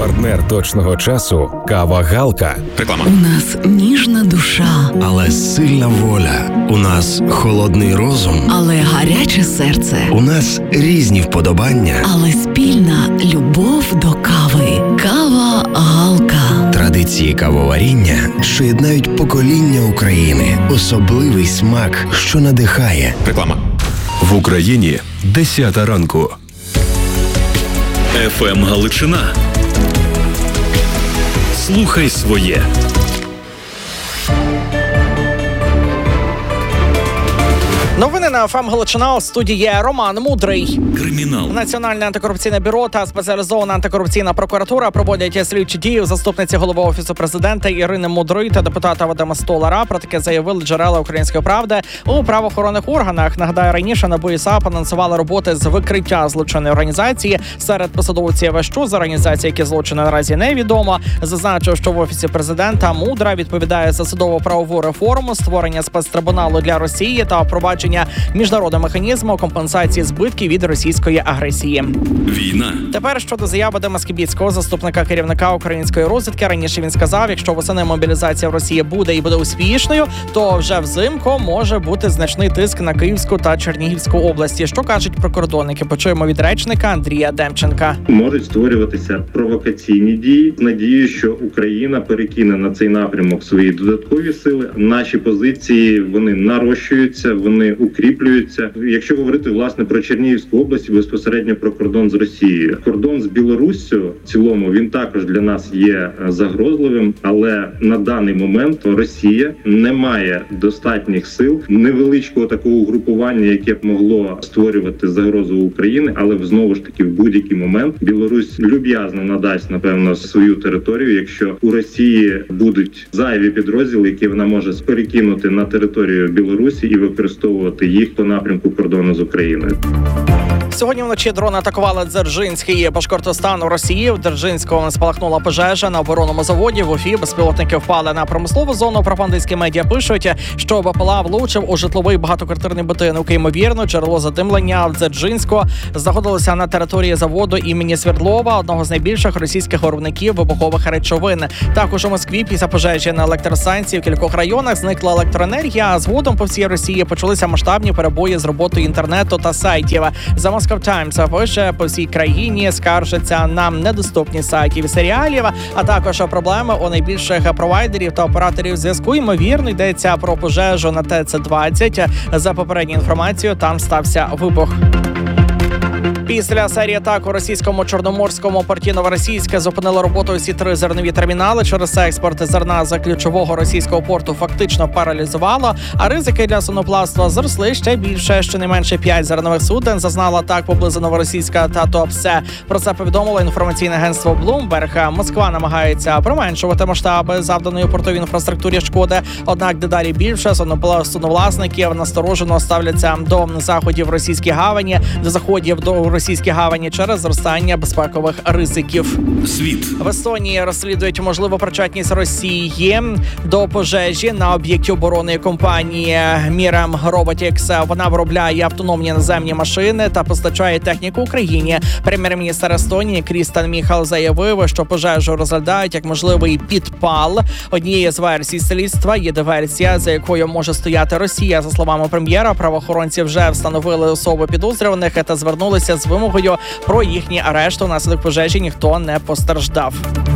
Партнер точного часу – кава Галка. Реклама. У нас ніжна душа, але сильна воля. У нас холодний розум, але гаряче серце. У нас різні вподобання, але спільна любов до кави. Кава Галка. Традиції кавоваріння, що єднають покоління України. Особливий смак, що надихає. Реклама. В Україні 10 ранку. ФМ Галичина. Слухай своє. Новини на ФМ Галичина. У студії є Роман Мудрий. Кримінал. Національне антикорупційне бюро та спеціалізована антикорупційна прокуратура проводять слідчі дії у заступниці голови Офісу президента Ірини Мудрої та депутата Вадима Столара. Про таке заявили джерела «Української правди» у правоохоронних органах. Нагадаю, раніше НАБУ і САП анонсували роботи з викриття злочинної організації серед посадовців. Що з організації, які злочини наразі невідомо. Зазначив, що в Офісі президента Мудра відповідає за судово-правову реформу, створення спецтрибуналу для Росії та впровадження міжнародного механізму компенсації збитків від російської агресії. Війна. Тепер щодо заяви Вадима Скібіцького, заступника керівника української розвідки. Раніше він сказав, якщо восени мобілізація в Росії буде і буде успішною, то вже взимку може бути значний тиск на Київську та Чернігівську області. Що кажуть прикордонники? Почуємо від речника Андрія Демченка. Можуть створюватися провокаційні дії з надією, що Україна перекине на цей напрямок свої додаткові сили. Наші позиції, вони нарощуються, вони укріплюються. Якщо говорити, власне, про Чернігівську область, безпосередньо про кордон з Росією. Кордон з Білоруссю, в цілому, він також для нас є загрозливим, але на даний момент Росія не має достатніх сил, невеличкого такого угрупування, яке б могло створювати загрозу України, але знову ж таки в будь-який момент Білорусь люб'язно надасть, напевно, свою територію, якщо у Росії будуть зайві підрозділи, які вона може перекинути на територію Білорусі і використовувати їх по напрямку кордону з Україною. Сьогодні вночі дрони атакували Дзержинський Башкортостан у Росії. В Дзержинському спалахнула пожежа на оборонному заводі. В Уфі безпілотники впали на промислову зону. Пропагандистські медіа пишуть, що БПЛА влучив у житловий багатоквартирний будинок. Ймовірно, джерело задимлення в Дзержинську знаходилося на території заводу імені Свердлова, одного з найбільших російських виробників вибухових речовин. Також у Москві після пожежі на електростанції в кількох районах зникла електроенергія, а згодом по всій Росії почалися масштабні перебої з роботою інтернету та сайтів. За Moscow Times пише, по всій країні скаржаться на недоступність сайтів і серіалів, а також проблеми у найбільших провайдерів та операторів зв'язку. Ймовірно, йдеться про пожежу на ТЕЦ-20. За попередньою інформацією, там стався вибух. Після серії атак у російському Чорноморському порті Новоросійське зупинило роботу усі 3 зернові термінали. Через це експорт зерна з ключового російського порту фактично паралізувало, а ризики для судноплавства зросли ще більше. Щонайменше 5 зернових суден зазнало атак поблизу Новоросійська та Туапсе. Про це повідомило інформаційне агентство Bloomberg. Москва намагається применшувати масштаби завданої портовій інфраструктурі шкоди. Однак дедалі більше судновласників насторожено ставляться до заходів російській гавані, до заходів до російській гавані через зростання безпекових ризиків. Світ. В Естонії розслідують можливу причетність Росії до пожежі на об'єкті оборонної компанії Мірем Роботікс. Вона виробляє автономні наземні машини та постачає техніку Україні. Прем'єр-міністр Естонії Крістен Міхал заявив, що пожежу розглядають як можливий підпал. Однією з версій слідства є диверсія, за якою може стояти Росія. За словами прем'єра, правоохоронці вже встановили особи підозрюваних та звернулися з вимогою про їхній арешт. Внаслідок пожежі ніхто не постраждав.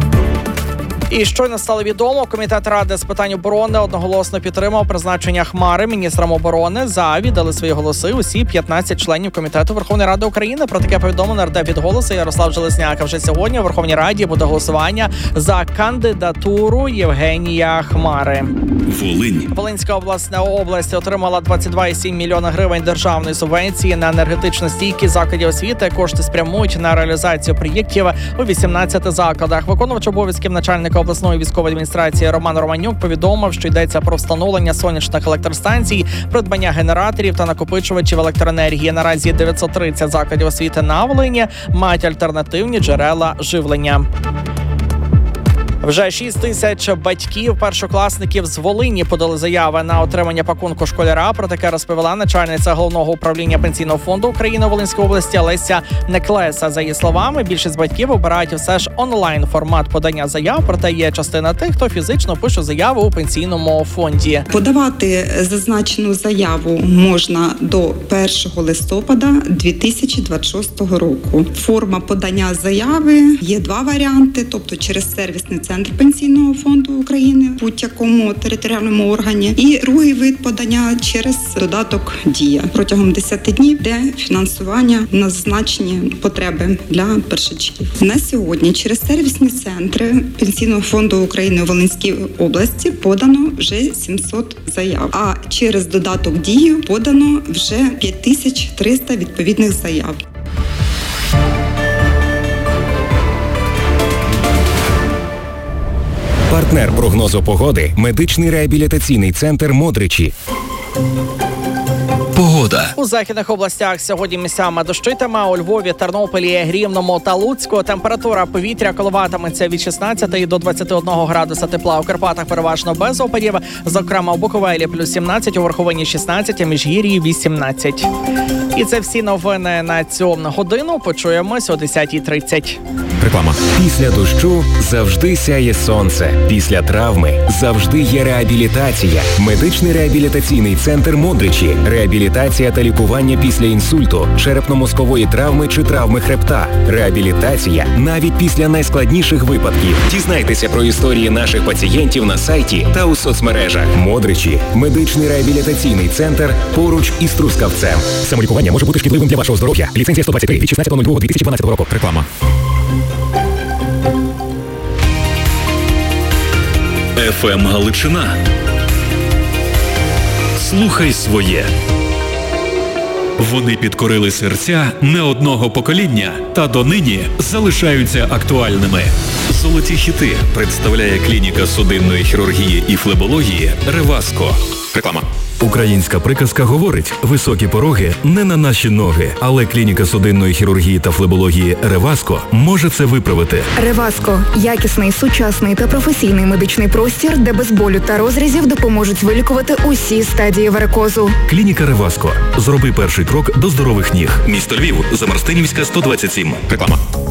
І щойно стало відомо, Комітет Ради з питань оборони одноголосно підтримав призначення Хмари міністром оборони. За віддали свої голоси усі 15 членів Комітету Верховної Ради України. Про таке повідомив нардеп від «Голосу» Ярослав Железняк. Вже сьогодні у Верховній Раді буде голосування за кандидатуру Євгенія Хмари. Волинь. Волинська область отримала 22,7 мільйона гривень державної субвенції на енергетичну стійкість закладів освіти. Кошти спрямують на реалізацію проєктів у 18 закладах. Виконувач обов'язків начальника обласної військової адміністрації Роман Романюк повідомив, що йдеться про встановлення сонячних електростанцій, придбання генераторів та накопичувачів електроенергії. Наразі 930 закладів освіти на Волині мають альтернативні джерела живлення. Вже 6 тисяч батьків першокласників з Волині подали заяви на отримання пакунку школяра. Про таке розповіла начальниця Головного управління Пенсійного фонду України у Волинській області Леся Неклеса. За її словами, більшість батьків обирають все ж онлайн-формат подання заяв, проте є частина тих, хто фізично пише заяву у пенсійному фонді. Подавати зазначену заяву можна до 1 листопада 2026 року. Форма подання заяви є два варіанти, тобто через сервісний центр Пенсійного фонду України в будь-якому територіальному органі. І другий вид подання через додаток «Дія». Протягом 10 днів йде фінансування на зазначені потреби для першачків. На сьогодні через сервісні центри Пенсійного фонду України у Волинській області подано вже 700 заяв, а через додаток «Дію» подано вже 5300 відповідних заяв. Партнер прогнозу погоди – медичний реабілітаційний центр «Модричі». Погода. У західних областях сьогодні місцями дощитиме. У Львові, Тернополі, Рівному та Луцьку температура повітря коливатиметься від 16 до 21 градуса тепла. У Карпатах переважно без опадів. Зокрема, у Буковелі плюс 17, у Верховині 16, а Міжгір'ї 18. І це всі новини на цю годину. Почуємось о 10:30. Реклама. Після дощу завжди сяє сонце. Після травми завжди є реабілітація. Медичний реабілітаційний центр «Модричі». Реабілітація та лікування після інсульту, черепно-мозкової травми чи травми хребта. Реабілітація навіть після найскладніших випадків. Дізнайтеся про історії наших пацієнтів на сайті та у соцмережах. «Модричі» – медичний реабілітаційний центр поруч із Трускавцем. Самолікування може бути шкідливим для вашого здоров'я. Ліцензія 123 від 16.02.2012 року. Реклама. ФМ Галичина. Слухай своє. Вони підкорили серця не одного покоління та донині залишаються актуальними. Золоті хіти представляє клініка судинної хірургії і флебології «Реваско». Реклама. Українська приказка говорить: високі пороги не на наші ноги, але клініка судинної хірургії та флебології «Реваско» може це виправити. «Реваско» – якісний, сучасний та професійний медичний простір, де без болю та розрізів допоможуть вилікувати усі стадії варикозу. Клініка «Реваско». Зроби перший крок до здорових ніг. Місто Львів, Замарстинівська, 127. Реклама.